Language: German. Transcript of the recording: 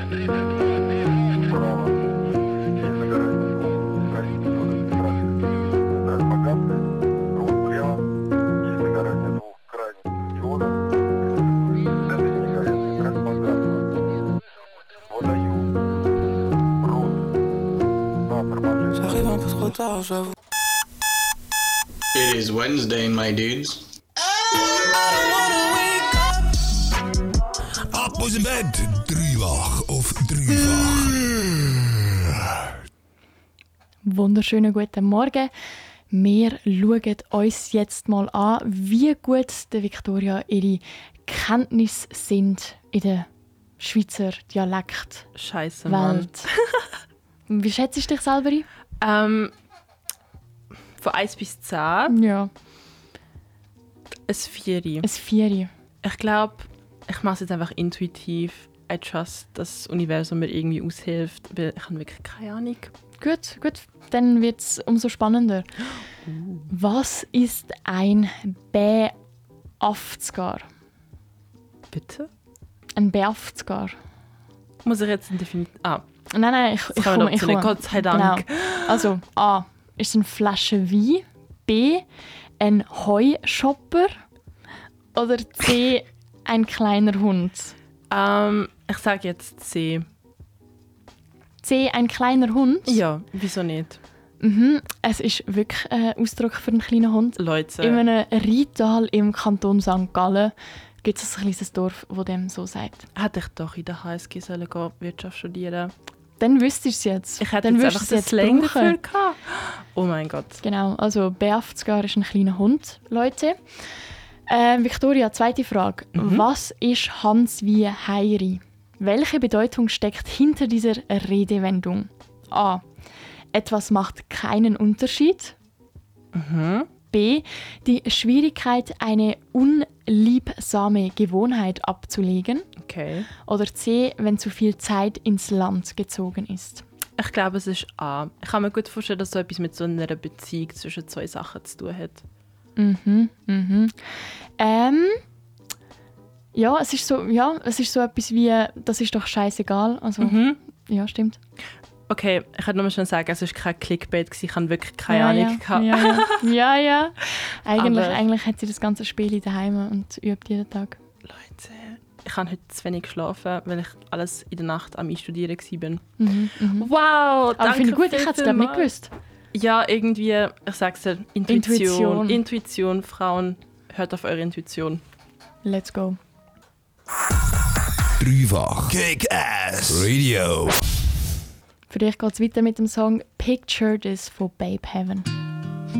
It is Wednesday, my dudes. Ab aus dem Bett, dreifach auf dreifach. Wunderschönen guten Morgen. Wir schauen uns jetzt mal an, wie gut der Victoria ihre Kenntnisse sind in der Schweizer Dialektwelt. Scheiße, Mann. Wie schätzt du dich selber ein? Von 1 bis 10? Ja. Ein 4. Ein 4. Ich glaube, ich mache es jetzt einfach intuitiv. I trust, dass das Universum mir irgendwie aushilft, weil ich habe wirklich keine Ahnung. Gut. Dann wird es umso spannender. Was ist ein Beaftsgar? Bitte? Ein Beaftsgar. Muss ich jetzt eine Definition... Nein, ich komme. Gott sei Dank. Genau. Also A ist eine Flasche Wein, B ein Heuschopper oder C ein kleiner Hund? Ich sage jetzt C. C ein kleiner Hund? Ja, wieso nicht? Es ist wirklich ein Ausdruck für einen kleinen Hund. Leute. In einem Rheintal im Kanton St. Gallen gibt es ein kleines Dorf, das dem so sagt. Hätte ich doch in der HSG sollen gehen, Wirtschaft studieren. Dann wüsstest du es jetzt. Ich hätte dann jetzt einfach das Slang dafür gehabt. Oh mein Gott. Genau, also Beaftsgar ist ein kleiner Hund, Leute. Victoria, zweite Frage. Was ist Hans wie Heiri? Welche Bedeutung steckt hinter dieser Redewendung? A. Etwas macht keinen Unterschied. B. Die Schwierigkeit, eine unliebsame Gewohnheit abzulegen. Okay. Oder C. Wenn zu viel Zeit ins Land gezogen ist. Ich glaube, es ist A. Ich kann mir gut vorstellen, dass so etwas mit so einer Beziehung zwischen zwei Sachen zu tun hat. Ja, es ist so etwas wie, das ist doch scheißegal. Also, ja, stimmt. Okay, ich kann nur schon sagen, es war kein Clickbait, ich hatte wirklich keine Ahnung gehabt. Ja. Eigentlich hat sie das ganze Spiel daheim und übt jeden Tag. Leute, ich habe heute zu wenig geschlafen, weil ich alles in der Nacht am Einstudieren war. Wow, danke. Aber finde ich gut, ich hätte es nicht gewusst. Ja, irgendwie, ich sag's dir, Intuition, Frauen, hört auf eure Intuition. Let's go. Dreifach Kick-Ass Radio. Für dich geht es weiter mit dem Song «Picture This» von Babe Heaven.